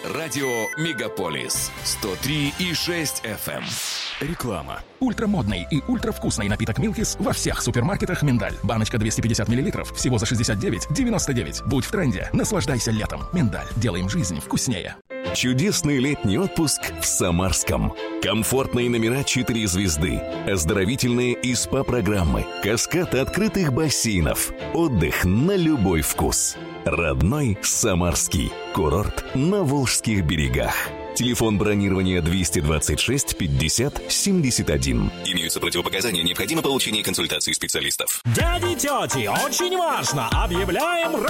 Радио Мегаполис 103,6 FM. Реклама. Ультрамодный и ультравкусный напиток «Милкис» во всех супермаркетах «Миндаль». Баночка 250 мл всего за 69,99. Будь в тренде. Наслаждайся летом. «Миндаль». Делаем жизнь вкуснее. Чудесный летний отпуск в Самарском. Комфортные номера 4 звезды, оздоровительные и СПА-программы, каскад открытых бассейнов, отдых на любой вкус. Родной Самарский курорт на Волжских берегах. Телефон бронирования 226 50 71. Имеются противопоказания, необходимо получение консультации специалистов. Дяди, тети, очень важно! Объявляем